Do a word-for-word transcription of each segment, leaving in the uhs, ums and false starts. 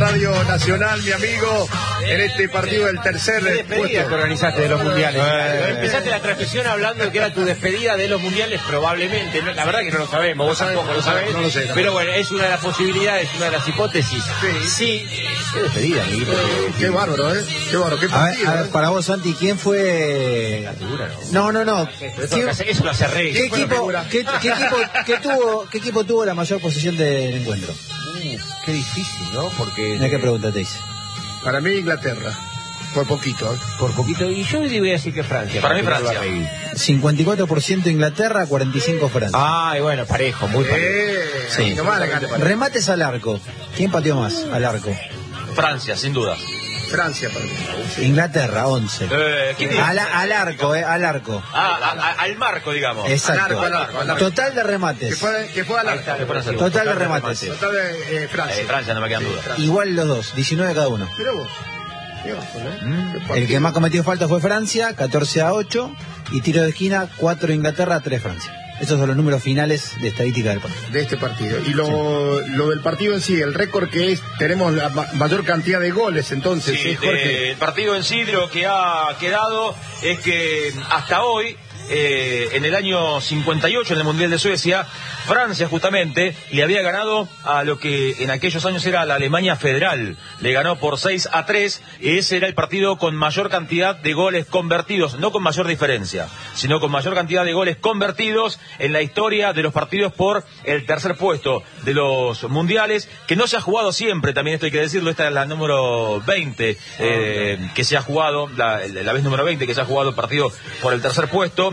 Radio Nacional, mi amigo, en este partido del tercer ¿Qué despedida puesto que organizaste de los mundiales? Eh, Empezaste la transmisión hablando de que era tu despedida de los mundiales, probablemente. No, la verdad que no lo sabemos, vos tampoco lo sabés. No lo sé, no. Pero bueno, es una de las posibilidades, una de las hipótesis. Sí. Sí. Qué despedida, amiguito. Eh, qué bárbaro, ¿eh? Qué bárbaro, qué A ver, partido. a ver, ¿eh? para vos, Santi, ¿quién fue...? La figura, ¿no? No, no, no. Pero eso, ¿Quién- lo hace- eso lo hace Rey. ¿Qué fue la equipo, figura? qué, qué equipo, qué tuvo, qué equipo tuvo la mayor posesión del encuentro? Uh, qué difícil, ¿no? Porque... Mira qué pregunta te hice. Para mí, Inglaterra. Por poquito, ¿eh? Por poquito. Y yo voy a decir que Francia. Para mí porque no Francia. lo ha reído. cincuenta y cuatro por ciento Inglaterra, cuarenta y cinco por ciento Francia. Ay, bueno, parejo, muy parejo. Eh, Sí. nomás la gana. Remates al arco. ¿Quién pateó más al arco? Francia, sin duda. Francia para mí. Inglaterra, once. Eh, ¿quién dice? Al, al arco, eh, al arco. Ah, a- a- al marco, digamos. Exacto. Al arco, al arco, al arco. Total de Que remates. fue, que fue a la Ahí está, le ponen salud. Total de remates. total de eh, Francia. Eh, Francia, no me quedan dudas. Igual los dos, diecinueve cada uno. Mirá vos. Qué bajo, ¿no? Mm. Qué El partido. que más cometió falta fue Francia, catorce a ocho. Y tiro de esquina, cuatro Inglaterra, tres Francia. Esos son los números finales de estadística del partido. De este partido. Y lo, lo del partido en sí, el récord que es, tenemos la ma- mayor cantidad de goles, entonces, Sí, ¿eh, Jorge? de- el partido en sí, de lo que ha quedado es que hasta hoy, eh, en el año cincuenta y ocho, en el Mundial de Suecia, Francia justamente le había ganado a lo que en aquellos años era la Alemania Federal. Le ganó por seis a tres, y ese era el partido con mayor cantidad de goles convertidos, no con mayor diferencia, sino con mayor cantidad de goles convertidos en la historia de los partidos por el tercer puesto de los mundiales, que no se ha jugado siempre, también esto hay que decirlo. Esta es la número veinte eh, que se ha jugado, la, la vez número veinte que se ha jugado partido por el tercer puesto,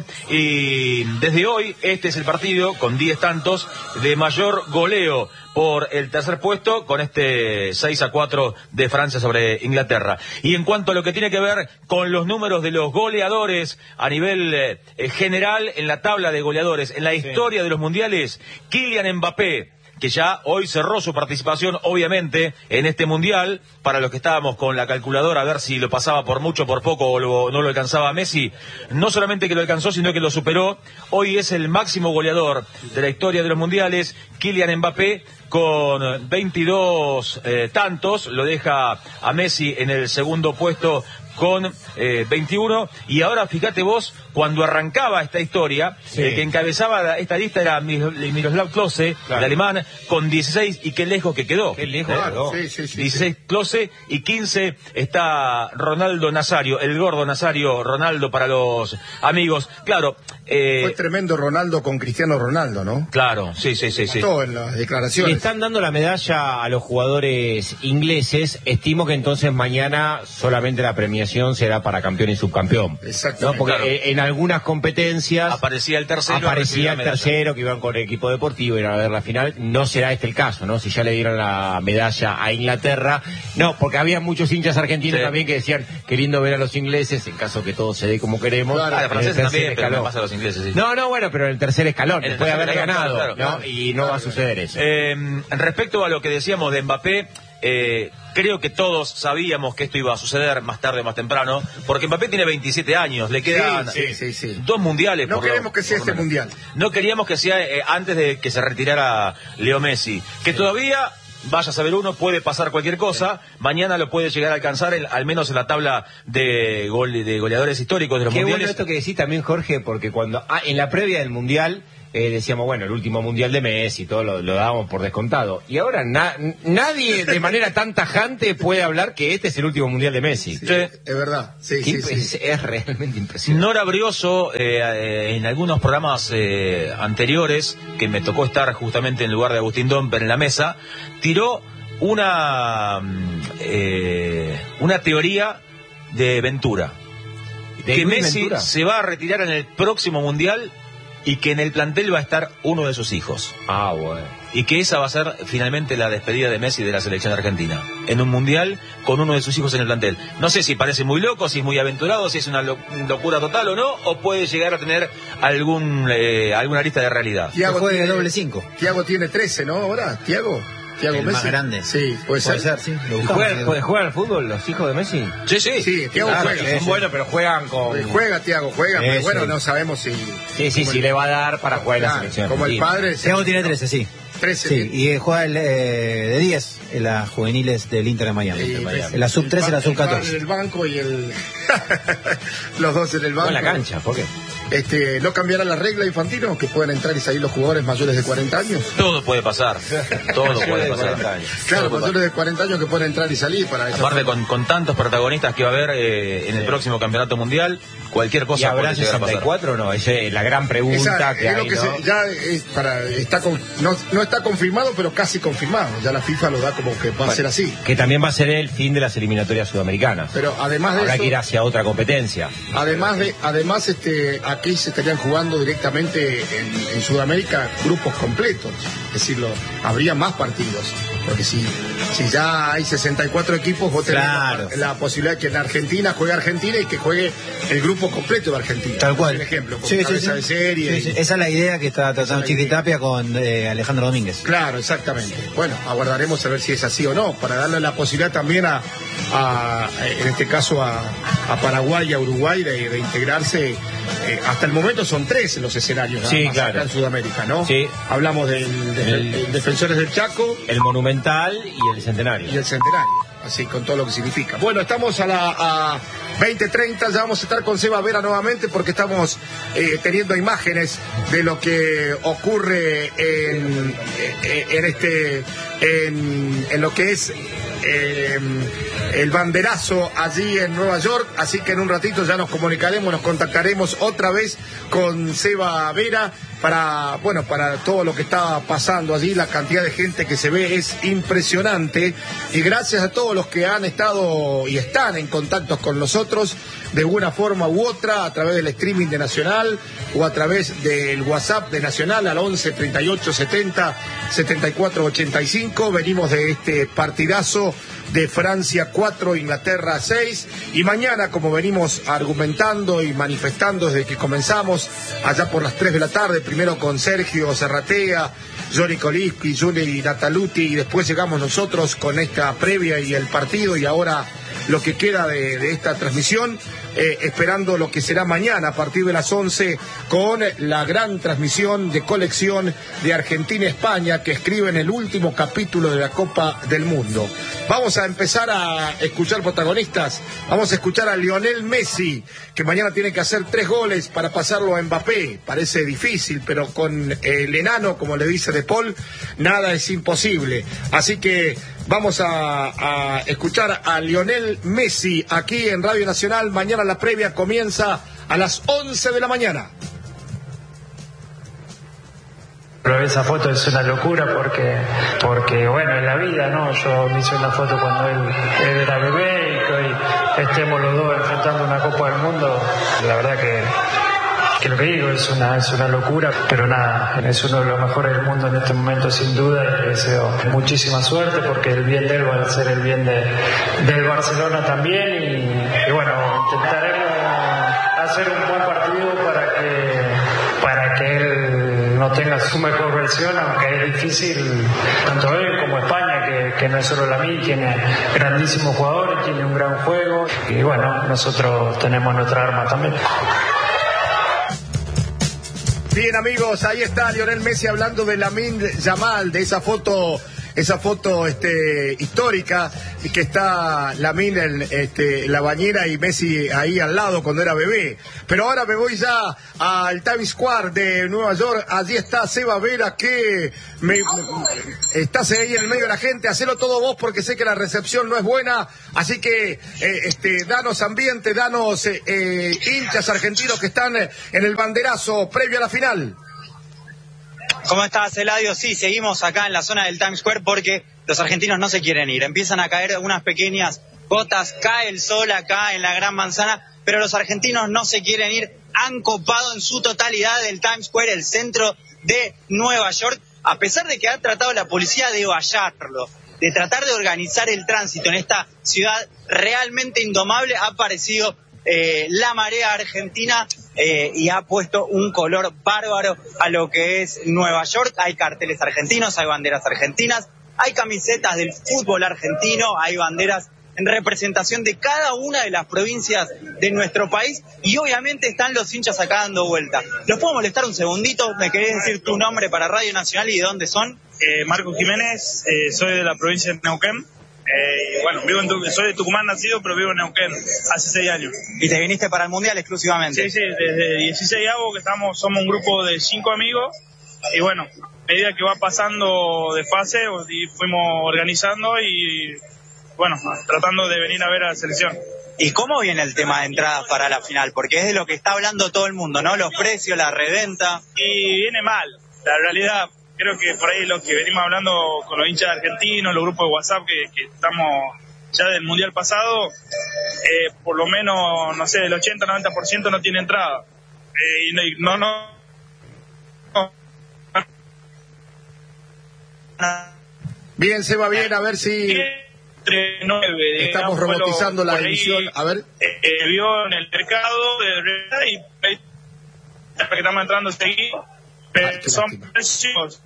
y desde hoy este es el partido con diez tantos de mayor goleo por el tercer puesto, con este seis a cuatro de Francia sobre Inglaterra. Y en cuanto a lo que tiene que ver con los números de los goleadores a nivel eh, general en la tabla de goleadores, en la historia de los mundiales, Kylian Mbappé, que ya hoy cerró su participación, obviamente, en este mundial. Para los que estábamos con la calculadora a ver si lo pasaba por mucho, por poco, o lo- no lo alcanzaba a Messi, no solamente que lo alcanzó, sino que lo superó. Hoy es el máximo goleador de la historia de los mundiales, Kylian Mbappé, con veintidós eh, tantos, lo deja a Messi en el segundo puesto con eh, veintiuno, y ahora fíjate vos, cuando arrancaba esta historia, Sí. el que encabezaba la- esta lista era Mir- Miroslav Klose, Claro. el alemán, con dieciséis, y qué lejos que quedó. Qué lejos ¿Eh? quedó. Sí, sí, sí. dieciséis Klose, y quince está Ronaldo Nazario, el gordo Nazario, Ronaldo para los amigos. Claro, eh, Fue tremendo Ronaldo con Cristiano Ronaldo, ¿no? claro, sí, sí, sí, sí. Todo en las Le declaraciones. están dando la medalla a los jugadores ingleses. Estimo que entonces mañana solamente la premiación será para campeón y subcampeón. Exactamente. ¿No? Porque Claro. eh, en algunas competencias Aparecía el tercero. recibía aparecía la el medalla. tercero que iban con el equipo deportivo, iban a ver la final. No será este el caso, ¿no? Si ya le dieron la medalla a Inglaterra. No, porque había muchos hinchas argentinos Sí. también que decían, queriendo ver a los ingleses, en caso que todo se dé como queremos. Claro. Ah, de en el franceses tercer también, pero me escalón. pasa a los ingleses, sí. No, no, bueno, pero en el tercer escalón, En el después de tercer haberle escalón, ganado, claro, claro, ¿no? claro. Y no va a suceder eso. Eh, respecto a lo que decíamos de Mbappé, eh, creo que todos sabíamos que esto iba a suceder más tarde o más temprano, porque Mbappé tiene veintisiete años, le quedan Sí, sí, sí, sí. dos mundiales. No por lo- queremos que sea por lo este menos. mundial. No queríamos que sea eh, antes de que se retirara Leo Messi, que todavía, vaya a saber uno, puede pasar cualquier cosa. Mañana lo puede llegar a alcanzar, en- al menos en la tabla de, gol, de goleadores históricos de los Qué bueno mundiales. esto que decís también, Jorge, porque cuando ah, en la previa del Mundial eh, decíamos, bueno, el último Mundial de Messi, todo lo, lo dábamos por descontado. Y ahora na- nadie de manera tan tajante puede hablar que este es el último Mundial de Messi. Sí, Sí. es verdad. Sí, Qué sí, sí. imp- es, es realmente impresionante. Nora Brioso, eh, eh, en algunos programas eh, anteriores, que me tocó estar justamente en lugar de Agustín Domper en la mesa, tiró una, mm, eh, una teoría de Ventura. ¿De Que Luis Messi Ventura? se va a retirar en el próximo Mundial y que en el plantel va a estar uno de sus hijos. Ah, bueno. Y que esa va a ser finalmente la despedida de Messi de la selección argentina. En un mundial con uno de sus hijos en el plantel. No sé si parece muy loco, si es muy aventurado, si es una lo- locura total o no, o puede llegar a tener algún eh, alguna lista de realidad. Que juegue tiene- doble cinco. Tiago tiene trece, ¿no? Ahora, Tiago. Tiago El Messi. más grande. Sí, puede ser. Puede ser, sí. Lo ¿Y buscamos, juegan, Diego. juegan al fútbol los hijos de Messi? Sí, sí. Sí, Tiago Claro, juega. son sí. buenos, pero juegan con... Juega, Tiago, juega, pero Eso. bueno, no sabemos si... Sí, sí, como sí, el- le va a dar para jugar en la Claro, selección como el argentina. padre... Tiago tiene trece, sí. trece. Sí, y eh, juega el, eh, de diez en las juveniles del Inter de Miami. Sí, en la sub trece y la sub catorce. En el banco y el... los dos en el banco. No en la cancha, ¿por qué? Este, ¿No cambiará la regla, Infantino? Que puedan entrar y salir los jugadores mayores de cuarenta años. Todo puede pasar. Todo puede pasar. Claro, mayores de cuarenta años que pueden entrar y salir para esa Aparte, con, con tantos protagonistas que va a haber eh, en el próximo campeonato mundial, cualquier ¿Y cosa habrá puede llegar a sesenta y sesenta y cuatro o no? Esa es la gran pregunta Esa, que es lo hay, que ¿no? se- ya es para, está con- no, no está confirmado, pero casi confirmado. Ya la FIFA lo da como que va a ser así. Que también va a ser el fin de las eliminatorias sudamericanas. Pero además de Habrá eso, que ir hacia otra competencia. además de, además este, aquí se estarían jugando directamente en, en Sudamérica grupos completos. Es decir, lo- habría más partidos. Porque si, si ya hay sesenta y cuatro equipos, vos tenés Claro. la, la posibilidad de que en Argentina juegue Argentina y que juegue el grupo completo de Argentina. Tal cual. Por ejemplo, con Sí, sí, cabeza sí. de serie. Sí, sí. y- Esa es la idea que está tratando Esa es la Chiquitapia con eh, Alejandro Domínguez. Claro, exactamente. Bueno, aguardaremos a ver si es así o no, para darle la posibilidad también a, a en este caso, a, a Paraguay y a Uruguay de, de integrarse. Eh, hasta el momento son tres los escenarios nada Sí, más claro. acá en Sudamérica, ¿no? Sí. Hablamos del, del- El- del Defensores del Chaco El Monumental y el Centenario. y el Centenario, así con todo lo que significa. Bueno, estamos a la a veinte treinta, ya vamos a estar con Seba Vera nuevamente porque estamos eh, teniendo imágenes de lo que ocurre en, eh, en este en, en lo que es eh, el banderazo allí en Nueva York, así que en un ratito ya nos comunicaremos, nos contactaremos otra vez con Seba Vera para, bueno, para todo lo que está pasando allí. La cantidad de gente que se ve es impresionante y gracias a todos los que han estado y están en contacto con nosotros de una forma u otra, a través del streaming de Nacional o a través del WhatsApp de Nacional al once treinta y ocho setenta setenta y cuatro ochenta y cinco. Venimos de este partidazo de Francia cuatro, Inglaterra seis, y mañana, como venimos argumentando y manifestando desde que comenzamos, allá por las tres de la tarde, primero con Sergio Serratea, Johnny Coliski, Juli Nataluti, y después llegamos nosotros con esta previa y el partido, y ahora lo que queda de, de esta transmisión, eh, esperando lo que será mañana a partir de las once con la gran transmisión de colección de Argentina-España que escribe en el último capítulo de la Copa del Mundo. Vamos a empezar a escuchar protagonistas. Vamos a escuchar a Lionel Messi, que mañana tiene que hacer tres goles para pasarlo a Mbappé. Parece difícil, pero con el enano, como le dice De Paul, nada es imposible. Así que vamos a, a escuchar a Lionel Messi aquí en Radio Nacional. Mañana la previa comienza a las once de la mañana. Pero esa foto es una locura porque, porque bueno, en la vida, ¿no? Yo me hice una foto cuando él, él era bebé y que hoy estemos los dos enfrentando una Copa del Mundo. La verdad que, que lo que digo es una, es una locura, pero nada, es uno de los mejores del mundo en este momento sin duda y le deseo muchísima suerte porque el bien de él va a ser el bien de, del Barcelona también y, y bueno, intentaremos hacer un buen partido para que, para que él no tenga su mejor versión, aunque es difícil, tanto él como España, que, que no es solo la mí, tiene grandísimos jugadores, tiene un gran juego y bueno, nosotros tenemos nuestra arma también. Bien, amigos, ahí está Lionel Messi hablando de Lamine Yamal, de esa foto, esa foto este, histórica, y que está Lamine en este, la bañera y Messi ahí al lado cuando era bebé. Pero ahora me voy ya al Times Square de Nueva York. Allí está Seba Vera, que me, me- estás ahí en el medio de la gente. Hacelo todo vos porque sé que la recepción no es buena. Así que eh, este, danos ambiente, danos eh, eh, hinchas argentinos que están eh, en el banderazo previo a la final. ¿Cómo estás, Eladio? Sí, seguimos acá en la zona del Times Square porque los argentinos no se quieren ir. Empiezan a caer unas pequeñas gotas, cae el sol acá en la Gran Manzana, pero los argentinos no se quieren ir. Han copado en su totalidad el Times Square, el centro de Nueva York, a pesar de que ha tratado la policía de vallarlo, de tratar de organizar el tránsito en esta ciudad realmente indomable. Ha aparecido eh, la marea argentina eh, y ha puesto un color bárbaro a lo que es Nueva York. Hay carteles argentinos, hay banderas argentinas, hay camisetas del fútbol argentino, hay banderas en representación de cada una de las provincias de nuestro país, y obviamente están los hinchas acá dando vuelta. ¿Los puedo molestar un segundito? ¿Me querés decir tu nombre para Radio Nacional y de dónde son? Eh, Marco Jiménez, eh, soy de la provincia de Neuquén. Eh, bueno, vivo en tu, soy de Tucumán nacido, pero vivo en Neuquén hace seis años. ¿Y te viniste para el Mundial exclusivamente? Sí, sí, desde dieciséis avos que estamos, somos un grupo de cinco amigos, y bueno, a medida que va pasando de fase, y fuimos organizando y bueno, tratando de venir a ver a la selección. ¿Y cómo viene el tema de entradas para la final? Porque es de lo que está hablando todo el mundo, ¿no? Los precios, la reventa. Y viene mal, la realidad. Creo que por ahí lo que venimos hablando con los hinchas argentinos, los grupos de WhatsApp que, que estamos ya del Mundial pasado, eh, por lo menos, no sé, el ochenta noventa por ciento no tiene entrada. Eh, y no, no, no. Bien, se va bien, a ver si... Entre nueve, estamos digamos, robotizando la por ahí, emisión, a ver. Eh, eh, vio en el mercado de, y eh, que estamos entrando seguido. Ay, son lástima. precios.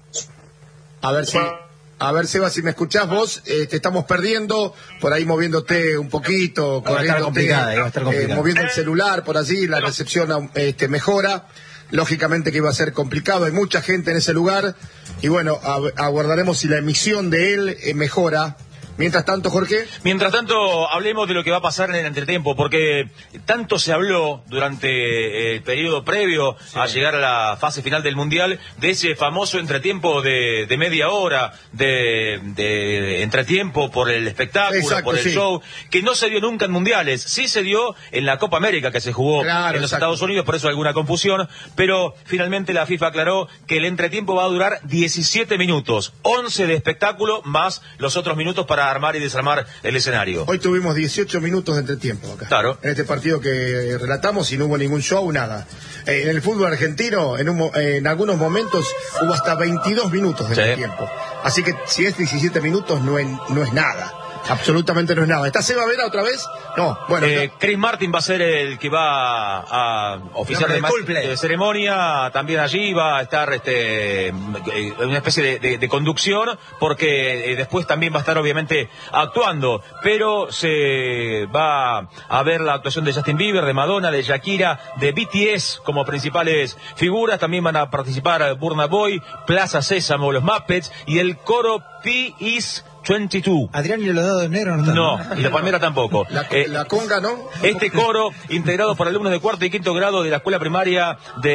A ver si, a ver Seba, si me escuchás vos, eh, te estamos perdiendo, por ahí moviéndote un poquito, Va a estar corriéndote, complicada, va a estar eh, complicada. moviendo el celular por allí, la recepción este, mejora. Lógicamente que iba a ser complicado, hay mucha gente en ese lugar, y bueno, ab- aguardaremos si la emisión de él eh, mejora. Mientras tanto, Jorge. Mientras tanto, hablemos de lo que va a pasar en el entretiempo, porque tanto se habló durante el periodo previo sí. a llegar a la fase final del Mundial de ese famoso entretiempo de, de media hora, de, de entretiempo por el espectáculo, exacto, por el sí. show, que no se dio nunca en Mundiales. Sí se dio en la Copa América, que se jugó claro, en los exacto. Estados Unidos, por eso hay alguna confusión, pero finalmente la FIFA aclaró que el entretiempo va a durar diecisiete minutos, once de espectáculo más los otros minutos para armar y desarmar el escenario. Hoy tuvimos dieciocho minutos de entretiempo acá. Claro. En este partido que relatamos y no hubo ningún show, nada. Eh, en el fútbol argentino, en, un, eh, en algunos momentos hubo hasta veintidós minutos de sí. entretiempo. Así que si es diecisiete minutos no es, no es nada. Absolutamente no es nada. ¿Está Seba Vera otra vez? No, bueno. Eh, Chris Martin va a ser el que va a oficiar de, de ceremonia. También allí va a estar este, una especie de, de, de conducción, porque eh, después también va a estar obviamente actuando. Pero se va a ver la actuación de Justin Bieber, de Madonna, de Shakira, de B T S como principales figuras. También van a participar Burna Boy, Plaza Sésamo, los Muppets y el coro P is veintidós. Adrián y los dados negros no están. No, y la palmera tampoco. La, eh, la conga, ¿no? Este coro, integrado por alumnos de cuarto y quinto grado de la escuela primaria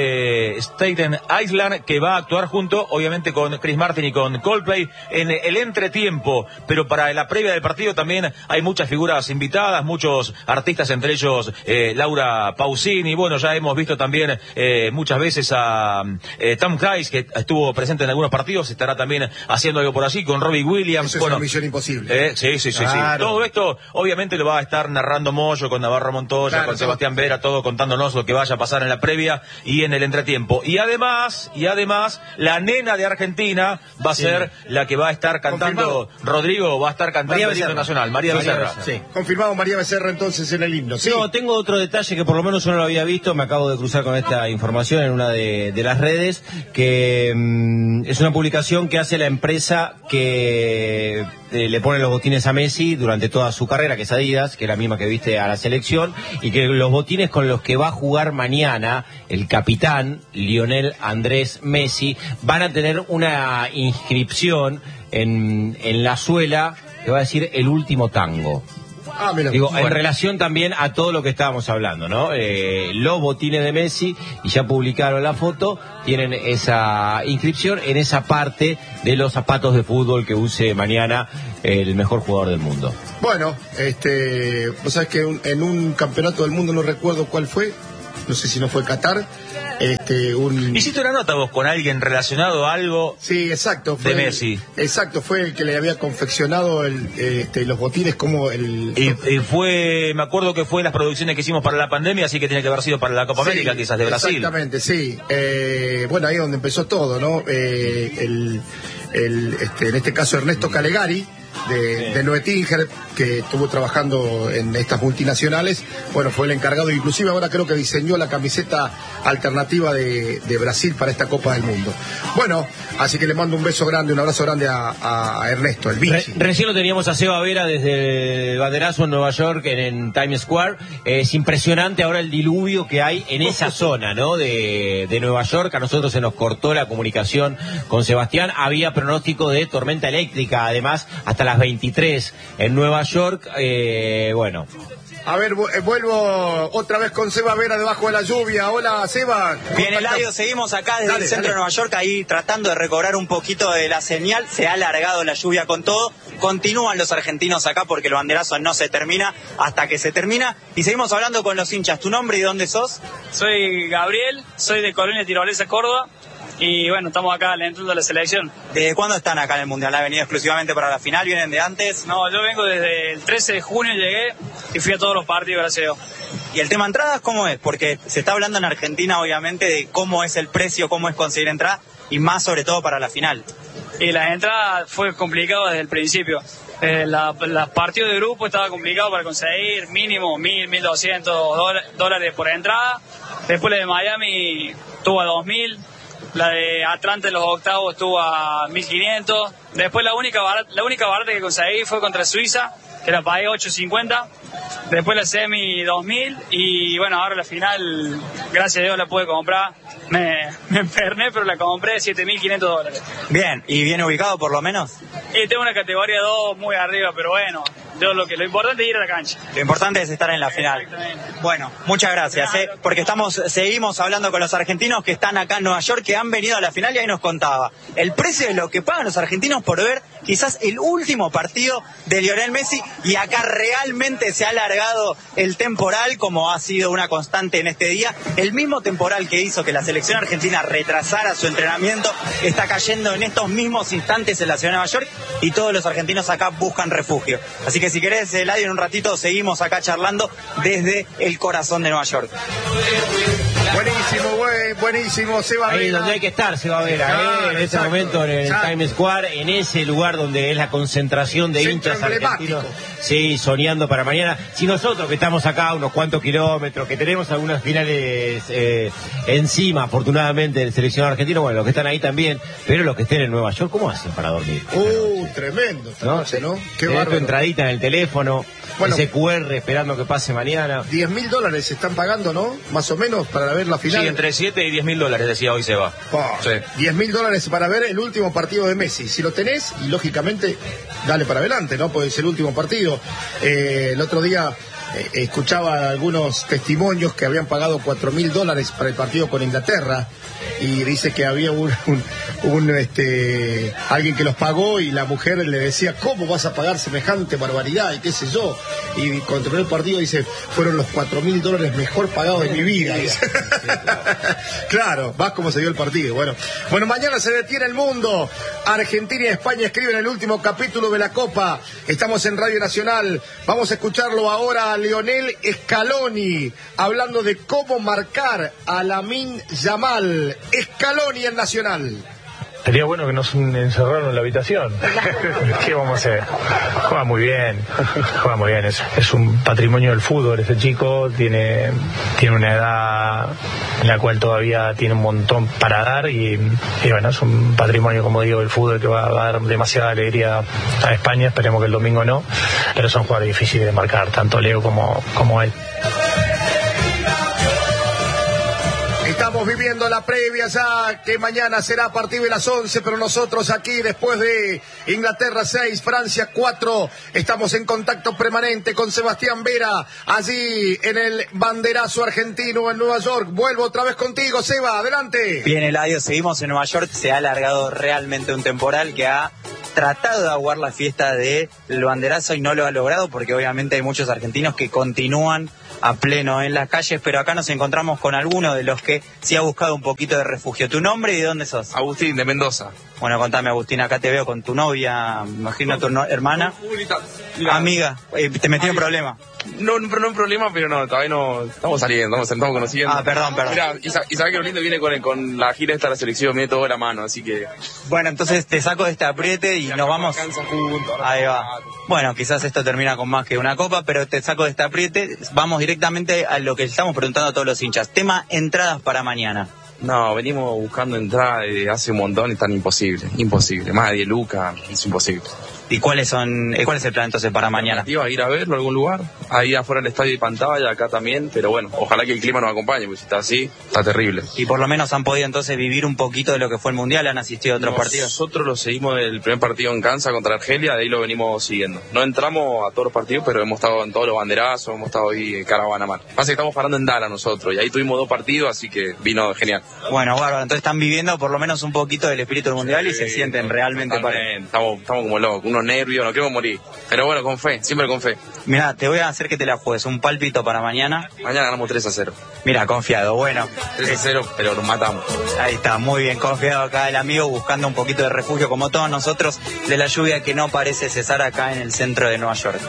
de Staten Island, que va a actuar junto, obviamente, con Chris Martin y con Coldplay en el entretiempo. Pero para la previa del partido también hay muchas figuras invitadas, muchos artistas, entre ellos eh, Laura Pausini. Bueno, ya hemos visto también eh, muchas veces a eh, Tom Cruise, que estuvo presente en algunos partidos, estará también haciendo algo por allí, con Robbie Williams. Bueno, Misión Imposible. Eh, sí, sí, sí, claro. sí. Todo esto, obviamente, lo va a estar narrando Moyo con Navarro Montoya, claro, con Sebastián Vera, todo contándonos lo que vaya a pasar en la previa y en el entretiempo. Y además, y además, la nena de Argentina va a sí. ser la que va a estar cantando. Confirmado. Rodrigo va a estar cantando el himno nacional. María, María Becerra. Becerra. Sí. Confirmado María Becerra entonces en el himno. ¿Sí? No, tengo otro detalle que por lo menos yo no lo había visto. Me acabo de cruzar con esta información en una de, de las redes, que mmm, es una publicación que hace la empresa que eh, le pone los botines a Messi durante toda su carrera, que es Adidas, que es la misma que viste a la selección, y que los botines con los que va a jugar mañana el capitán Lionel Andrés Messi van a tener una inscripción en, en la suela que va a decir el último tango. Ah, mira, Digo, bueno. en relación también a todo lo que estábamos hablando, ¿no? Eh, los botines de Messi, y ya publicaron la foto, tienen esa inscripción en esa parte de los zapatos de fútbol que use mañana el mejor jugador del mundo. Bueno, este, vos sabés que un, en un campeonato del mundo, no recuerdo cuál fue, no sé si no fue Qatar, este, un... ¿Hiciste una nota vos con alguien relacionado a algo? Sí, exacto. Fue de Messi. El, exacto, fue el que le había confeccionado el, este, los botines como el... Y, y fue, me acuerdo que fue en las producciones que hicimos para la pandemia, así que tiene que haber sido para la Copa sí, América, quizás de Brasil. Exactamente, sí. Eh, bueno, ahí es donde empezó todo, ¿no? Eh, el, el, este, en este caso Ernesto Calegari, de, Sí. de Noé Tinger, que estuvo trabajando en estas multinacionales. Bueno, fue el encargado, inclusive ahora creo que diseñó la camiseta alternativa de, de Brasil para esta Copa del Mundo. Bueno, así que le mando un beso grande, un abrazo grande a, a Ernesto, el Re- bichi. recién lo teníamos a Seba Vera desde el banderazo en Nueva York, en, en Times Square. Eh, es impresionante ahora el diluvio que hay en esa zona, ¿no? De, de Nueva York. A nosotros se nos cortó la comunicación con Sebastián. Había pronóstico de tormenta eléctrica, además, hasta las veintitrés en Nueva York. Eh, bueno. A ver, vu- eh, vuelvo otra vez con Seba Vera debajo de la lluvia. Hola, Seba. Bien, Eladio, seguimos acá desde Dale, el centro dale. de Nueva York, ahí tratando de recobrar un poquito de la señal. Se ha alargado la lluvia con todo. Continúan los argentinos acá porque el banderazo no se termina hasta que se termina. Y seguimos hablando con los hinchas. ¿Tu nombre y dónde sos? Soy Gabriel, soy de Colonia Tirolesa, Córdoba, y bueno, estamos acá alentando a la selección. ¿Desde cuándo están acá en el Mundial? ¿Han venido exclusivamente para la final? ¿Vienen de antes? No, yo vengo desde el trece de junio, llegué y fui a todos los partidos, gracias a Dios. ¿Y el tema entradas cómo es? Porque se está hablando en Argentina, obviamente, de cómo es el precio, cómo es conseguir entrada, y más sobre todo para la final. Y las entradas fue complicado desde el principio. Eh, la, la partido de grupo estaba complicado para conseguir mínimo mil, mil doscientos dólares por entrada. Después la de Miami estuvo a dos mil. La de Atlanta en los octavos estuvo a mil quinientos. Después la única barata, la única barata que conseguí fue contra Suiza, que la pagué ocho cincuenta. Después la semi dos mil. Y bueno, ahora la final, gracias a Dios la pude comprar. Me, me enfermé, pero la compré siete mil quinientos dólares. Bien, ¿y bien ubicado por lo menos? Y tengo una categoría dos muy arriba, pero bueno, yo lo que lo importante es ir a la cancha. Lo importante es estar en la final. Exactamente. Bueno, muchas gracias, ¿eh? Porque estamos, seguimos hablando con los argentinos que están acá en Nueva York, que han venido a la final, y ahí nos contaba el precio de lo que pagan los argentinos por ver quizás el último partido de Lionel Messi, y acá realmente se ha alargado el temporal, como ha sido una constante en este día. El mismo temporal que hizo que la selección argentina retrasara su entrenamiento está cayendo en estos mismos instantes en la ciudad de Nueva York, y todos los argentinos acá buscan refugio. Así que si querés, Eladio, en un ratito seguimos acá charlando desde el corazón de Nueva York. Buenísimo, buen, buenísimo, Seba Ahí Vera. donde hay que estar, se va a ver, ¿eh? Claro, En este exacto, momento en el exacto. Times Square, en ese lugar donde es la concentración de Centro hinchas emblemático. argentinos. Sí, soñando para mañana. Si nosotros que estamos acá a unos cuantos kilómetros, que tenemos algunas finales eh, encima, afortunadamente, del seleccionado argentino, bueno, los que están ahí también, pero los que estén en Nueva York, ¿cómo hacen para dormir? Uh, tremendo esta ¿No? noche, ¿no? Qué Tenés tu bárbaro. entradita en el teléfono, Bueno. ese cu erre esperando que pase mañana. diez mil dólares se están pagando, ¿no? Más o menos para ver la final. Sí, entre siete y diez mil dólares, decía hoy Seba. Pa, Sí. diez mil dólares para ver el último partido de Messi. Si lo tenés, y lógicamente, dale para adelante, ¿no? Porque es el último partido. Eh, el otro día eh, escuchaba algunos testimonios que habían pagado cuatro mil dólares para el partido con Inglaterra. Y dice que había un, un, un, este alguien que los pagó, y la mujer le decía, ¿cómo vas a pagar semejante barbaridad? Y qué sé yo. Y controló el partido, dice, fueron los cuatro mil dólares mejor pagados de mi vida. Dice. Claro, vas como se dio el partido. Bueno, bueno, mañana se detiene el mundo. Argentina y España escriben el último capítulo de la Copa. Estamos en Radio Nacional. Vamos a escucharlo ahora a Lionel Scaloni, hablando de cómo marcar a Lamine Yamal. Scaloni en Nacional. Sería bueno que nos encerraran en la habitación. ¿Qué vamos a hacer? Juega muy bien, juega muy bien. Es, es un patrimonio del fútbol. Ese chico tiene, tiene una edad en la cual todavía tiene un montón para dar, y, y bueno, es un patrimonio, como digo, del fútbol, que va a dar demasiada alegría a España. Esperemos que el domingo no, pero son jugadores difíciles de marcar, tanto Leo como, como él. Estamos viviendo la previa ya, que mañana será a partir de las once, pero nosotros aquí, después de Inglaterra seis, Francia cuatro, estamos en contacto permanente con Sebastián Vera, allí en el banderazo argentino en Nueva York. Vuelvo otra vez contigo, Seba, adelante. Bien, Eladio, seguimos en Nueva York. Se ha alargado realmente un temporal que ha tratado de aguar la fiesta del banderazo y no lo ha logrado, porque obviamente hay muchos argentinos que continúan a pleno en las calles, pero acá nos encontramos con alguno de los que sí ha buscado un poquito de refugio. ¿Tu nombre y de dónde sos? Agustín, de Mendoza. Bueno, contame, Agustín, acá te veo con tu novia, me imagino tu no, hermana, amiga, eh, te metí en problema. No, no, no un problema, pero no, todavía no estamos saliendo, estamos, estamos conociendo. Ah, perdón, perdón. Mirá, y, y sabés que lo lindo viene con, con la gira esta de la selección, viene todo de la mano, así que... Bueno, entonces te saco de este apriete y nos vamos... Juntos, ahí va. Bueno, quizás esto termina con más que una copa, pero te saco de este apriete. Vamos directamente a lo que estamos preguntando a todos los hinchas. Tema entradas para mañana. No, venimos buscando entradas desde hace un montón y están imposible, imposible. Más de diez lucas, es imposible. ¿Y cuáles son, cuál es el plan entonces para mañana? Iba a ir a verlo a algún lugar, ahí afuera del estadio de pantalla, acá también, pero bueno, ojalá que el clima nos acompañe, porque si está así, está terrible. Y por lo menos han podido entonces vivir un poquito de lo que fue el Mundial, han asistido a otros Nosotros partidos. Nosotros lo seguimos del primer partido en Kansas contra Argelia, de ahí lo venimos siguiendo. No entramos a todos los partidos, pero hemos estado en todos los banderazos, hemos estado ahí en caravana mal. Pasa que estamos parando en Dallas nosotros, y ahí tuvimos dos partidos, así que vino genial. Bueno, bárbaro, entonces están viviendo por lo menos un poquito del espíritu del Mundial y se sienten realmente para... Estamos, estamos como locos, unos nervios, no queremos morir. Pero bueno, con fe, siempre con fe. Mirá, te voy a hacer que te la juegues, un pálpito para mañana. Mañana ganamos tres a cero. Mira, confiado, bueno. tres a cero, pero nos matamos. Ahí está, muy bien, confiado acá el amigo, buscando un poquito de refugio, como todos nosotros, de la lluvia que no parece cesar acá en el centro de Nueva York.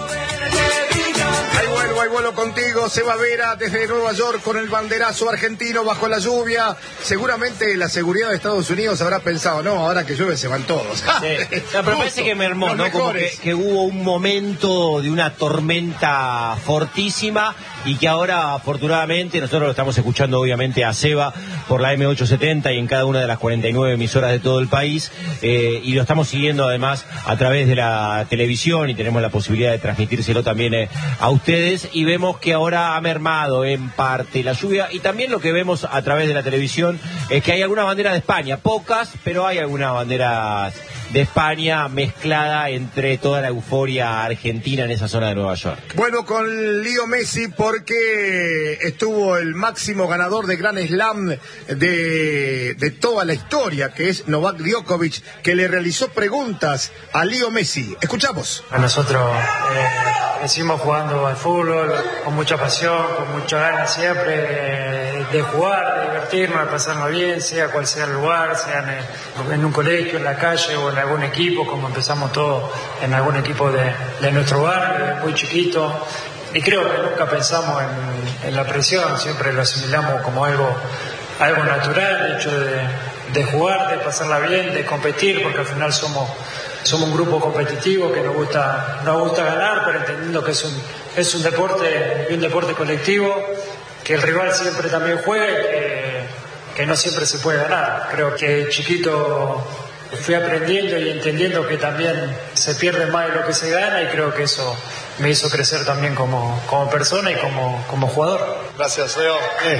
Ahí vuelvo, ahí vuelvo contigo, Seba Vera, desde Nueva York, con el banderazo argentino bajo la lluvia. Seguramente la seguridad de Estados Unidos habrá pensado, no, ahora que llueve se van todos. Sí. No, pero parece que mermó, ¿no? Como que, que hubo un momento de una tormenta fortísima y que ahora, afortunadamente, nosotros lo estamos escuchando obviamente a Seba por la eme ochocientos setenta y en cada una de las cuarenta y nueve emisoras de todo el país, eh, y lo estamos siguiendo además a través de la televisión y tenemos la posibilidad de transmitírselo también eh, a ustedes, y vemos que ahora ha mermado en parte la lluvia, y también lo que vemos a través de la televisión es que hay algunas banderas de España, pocas, pero hay algunas banderas de España mezclada entre toda la euforia argentina en esa zona de Nueva York. Bueno, con Leo Messi, porque estuvo el máximo ganador de Grand Slam de, de toda la historia, que es Novak Djokovic, que le realizó preguntas a Leo Messi. Escuchamos. A nosotros eh, crecimos jugando al fútbol con mucha pasión, con mucha ganas siempre de, de jugar, de divertirnos, de pasarnos bien, sea cual sea el lugar, sea en, en un colegio, en la calle o en algún equipo, como empezamos todos en algún equipo de, de nuestro barrio, muy chiquito. Y creo que nunca pensamos en, en la presión, siempre lo asimilamos como algo, algo natural, el hecho de, de jugar, de pasarla bien, de competir, porque al final somos, somos un grupo competitivo que nos gusta, nos gusta ganar, pero entendiendo que es un, es un deporte, un deporte colectivo, que el rival siempre también juega y que, que no siempre se puede ganar. Creo que chiquito fui aprendiendo y entendiendo que también se pierde más de lo que se gana, y creo que eso me hizo crecer también como, como persona y como, como jugador. Gracias, Leo. Eh.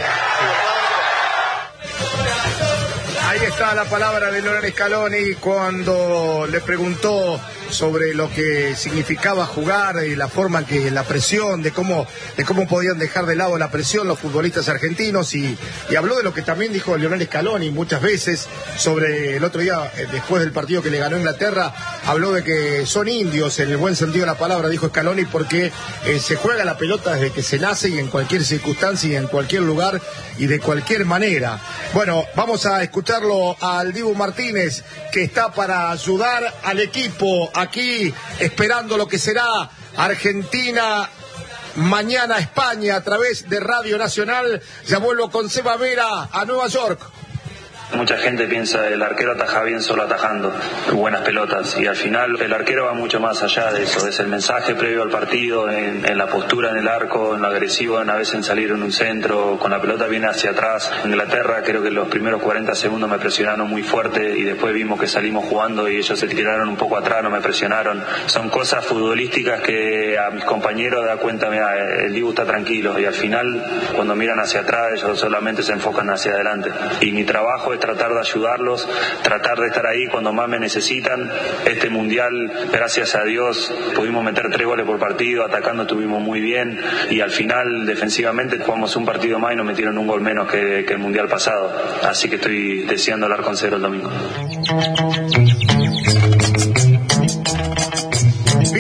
Ahí está la palabra de Lionel Scaloni cuando le preguntó sobre lo que significaba jugar y la forma en que la presión, de cómo de cómo podían dejar de lado la presión los futbolistas argentinos, y, y habló de lo que también dijo Lionel Scaloni muchas veces sobre el otro día, después del partido que le ganó Inglaterra, habló de que son indios en el buen sentido de la palabra, dijo Scaloni, porque eh, se juega la pelota desde que se nace y en cualquier circunstancia y en cualquier lugar y de cualquier manera. Bueno, vamos a escucharlo al Dibu Martínez, que está para ayudar al equipo aquí, esperando lo que será Argentina mañana España a través de Radio Nacional. Ya vuelvo con Seba Vera a Nueva York. Mucha gente piensa el arquero ataja bien solo atajando buenas pelotas, y al final el arquero va mucho más allá de eso. Es el mensaje previo al partido, en, en la postura en el arco, en lo agresivo, en a veces en salir en un centro con la pelota viene hacia atrás. En Inglaterra creo que los primeros cuarenta segundos me presionaron muy fuerte y después vimos que salimos jugando y ellos se tiraron un poco atrás, no me presionaron. Son cosas futbolísticas que a mis compañeros da cuenta, mira, el Dibu está tranquilo, y al final cuando miran hacia atrás ellos solamente se enfocan hacia adelante, y mi trabajo es tratar de ayudarlos, tratar de estar ahí cuando más me necesitan. Este mundial, gracias a Dios, pudimos meter tres goles por partido, atacando estuvimos muy bien, y al final defensivamente jugamos un partido más y nos metieron un gol menos que, que el mundial pasado, así que estoy deseando hablar con Cero el domingo. Bien, amigos,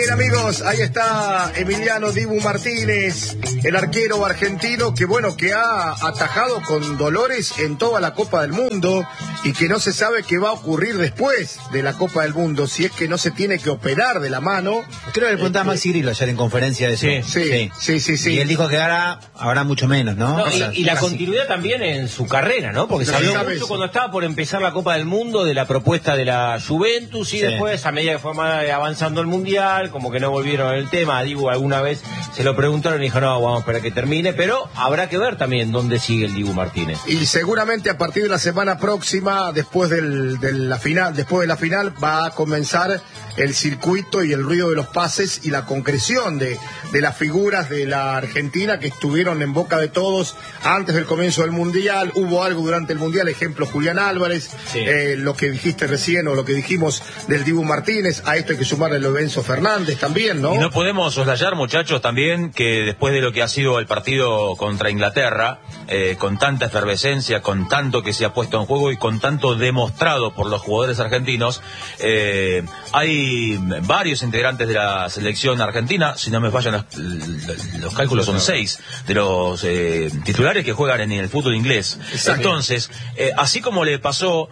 amigos, ahí está Emiliano Dibu Martínez, el arquero argentino que bueno, que ha atajado con dolores en toda la Copa del Mundo y que no se sabe qué va a ocurrir después de la Copa del Mundo, si es que no se tiene que operar de la mano. Creo que le preguntaba a Maxi Grillo ayer en conferencia de eso. Sí, sí, sí, sí, sí, sí. Y él dijo que ahora habrá mucho menos, ¿no? No, o sea, y, y la casi. continuidad también en su carrera, ¿no? Porque No, se habló sabes. mucho cuando estaba por empezar la Copa del Mundo de la propuesta de la Juventus y Sí. después, a medida que fue más avanzando el Mundial, como que no volvieron al tema. Dibu alguna vez se lo preguntaron y dijo, no, vamos a esperar que termine, pero habrá que ver también dónde sigue el Dibu Martínez. Y seguramente a partir de la semana próxima, después del, de la final, después de la final, va a comenzar el circuito y el ruido de los pases y la concreción de, de las figuras de la Argentina que estuvieron en boca de todos antes del comienzo del Mundial. Hubo algo durante el Mundial, ejemplo Julián Álvarez, Sí. eh, lo que dijiste recién o lo que dijimos del Dibu Martínez, a esto hay que sumarle lo de Enzo Fernández también, ¿no? Y no podemos soslayar, muchachos, también que después de lo que ha sido el partido contra Inglaterra, eh, con tanta efervescencia, con tanto que se ha puesto en juego y con tanto demostrado por los jugadores argentinos, eh, hay varios integrantes de la selección argentina, si no me fallan los, los cálculos, son seis de los eh, titulares que juegan en el fútbol inglés. Exacto. Entonces, eh, así como le pasó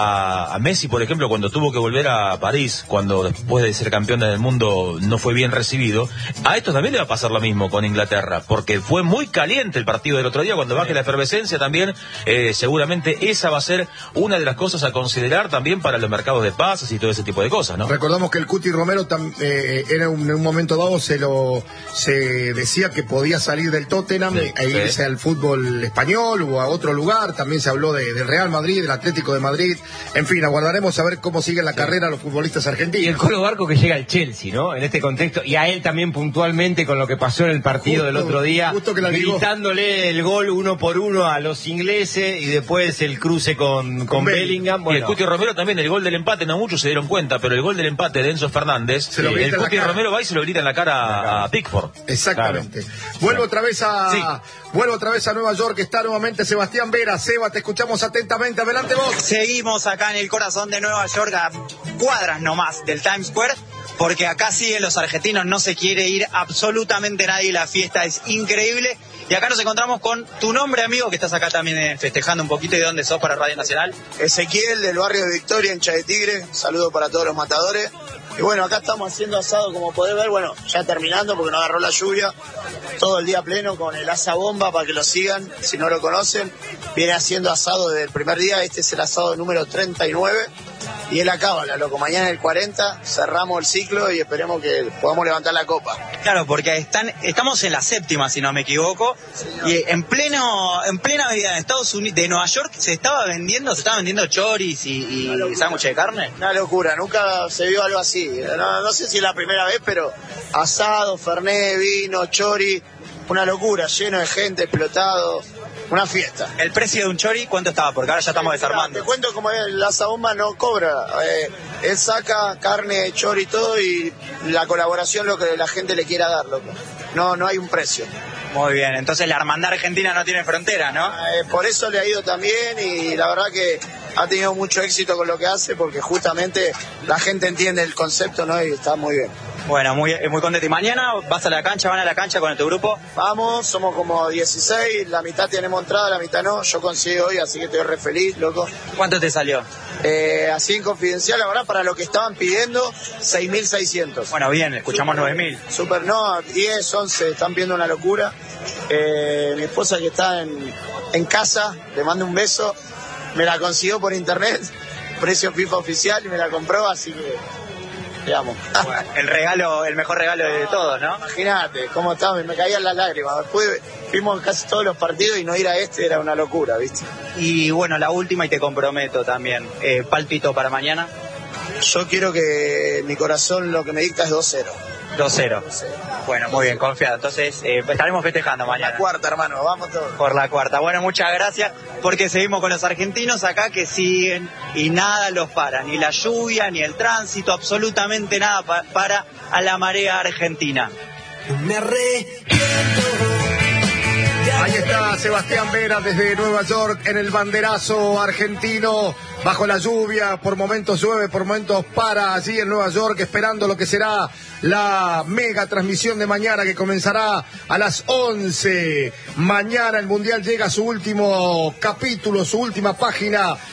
a, a Messi, por ejemplo, cuando tuvo que volver a París, cuando después de ser campeón del mundo no fue bien recibido, a esto también le va a pasar lo mismo con Inglaterra, porque fue muy caliente el partido del otro día. Cuando baje la efervescencia también, eh, seguramente esa va a ser una de las cosas a considerar también para los mercados de pases y todo ese tipo de cosas, ¿no? Recordamos que el Cuti Romero tam, eh, era un, en un momento dado se lo se decía que podía salir del Tottenham Sí, e irse sí. al fútbol español o a otro lugar. También se habló de, del Real Madrid, del Atlético de Madrid. En fin, aguardaremos a ver cómo siguen la carrera los futbolistas Y argentinos. el Colo Barco que llega al Chelsea, ¿no? En este contexto, y a él también puntualmente con lo que pasó en el partido Justo, del otro día, justo que la ligó. gritándole el gol uno por uno a los ingleses y después el cruce con, con, Con Bellingham. Y el Bueno, Cuti Romero también, el gol del empate, no muchos se dieron cuenta, pero el gol del empate de Enzo Fernández, Se lo eh, grita el en la Cuti cara. Romero va y se lo grita en la cara a Pickford. Exactamente. Vuelvo otra vez a Sí. vuelvo otra vez a Nueva York. Está nuevamente Sebastián Vera. Seba, te escuchamos atentamente. Adelante vos. Seguimos acá en el corazón de Nueva York, a cuadras nomás del Times Square, porque acá siguen los argentinos, no se quiere ir absolutamente nadie, la fiesta es increíble. Y acá nos encontramos con tu nombre, amigo, que estás acá también eh, festejando un poquito. ¿Y de dónde sos para Radio Nacional? Ezequiel, del barrio de Victoria, en Chá de Tigre. Saludo para todos los matadores. Y bueno, acá estamos haciendo asado, como podés ver, bueno, ya terminando porque no agarró la lluvia. Todo el día pleno con el asa bomba para que lo sigan, si no lo conocen. Viene haciendo asado desde el primer día, este es el asado número treinta y nueve. Y es la cábala, loco. Mañana es el cuarenta, cerramos el ciclo y esperemos que podamos levantar la copa. Claro, porque están, estamos en la séptima, si no me equivoco, y en pleno, en plena avenida de Estados Unidos, de Nueva York, se estaba vendiendo, se estaba vendiendo choris y, y sándwiches de carne. Una locura, nunca se vio algo así. No, no sé si es la primera vez, pero asado, fernet, vino, chori, una locura, lleno de gente, explotado, una fiesta. El precio de un chori, ¿cuánto estaba? Porque ahora ya estamos desarmando. Te cuento cómo es, la Zabomba no cobra. Eh, él saca carne, chori y todo, y la colaboración lo que la gente le quiera dar, loco. No, no hay un precio. Muy bien, entonces la hermandad argentina no tiene frontera, ¿no? Eh, por eso le ha ido también y la verdad que ha tenido mucho éxito con lo que hace porque justamente la gente entiende el concepto, ¿no? Y está muy bien. Bueno, muy, muy contento. ¿Y mañana vas a la cancha, van a la cancha con tu grupo? Vamos, somos como dieciséis, la mitad tenemos entrada, la mitad no. Yo conseguí hoy, así que estoy re feliz, loco. ¿Cuánto te salió? Eh, así en confidencial, la verdad, para lo que estaban pidiendo, seis mil seiscientos. Bueno, bien, escuchamos nueve mil. Super, no, diez, once, están pidiendo una locura. Eh, mi esposa que está en, en casa, le mando un beso, me la consiguió por internet, precio FIFA oficial, y me la compró, así que te amo. Bueno, el regalo, el mejor regalo de todos, ¿no? Imagínate cómo estaba, me caían las lágrimas. Después vimos casi todos los partidos y no ir a este era una locura, ¿viste? Y bueno, la última, y te comprometo también, eh, pálpito para mañana. Yo quiero que mi corazón lo que me dicta es dos cero. dos cero. Bueno, muy bien, confiado. Entonces, eh, estaremos festejando mañana. La cuarta, hermano, vamos todos. Por la cuarta. Bueno, muchas gracias, porque seguimos con los argentinos acá que siguen y nada los para, ni la lluvia, ni el tránsito, absolutamente nada pa- para a la marea argentina. Ahí Ahí está Sebastián Vera desde Nueva York en el banderazo argentino, bajo la lluvia, por momentos llueve, por momentos para allí en Nueva York, esperando lo que será la mega transmisión de mañana que comenzará a las once. Mañana el Mundial llega a su último capítulo, su última página